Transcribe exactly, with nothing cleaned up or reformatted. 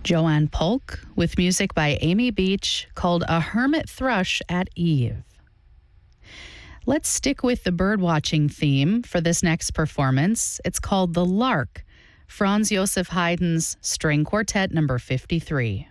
Joanne Polk with music by Amy Beach called A Hermit Thrush at Eve. Let's stick with the bird-watching theme for this next performance. It's called The Lark, Franz Joseph Haydn's String Quartet number fifty-three.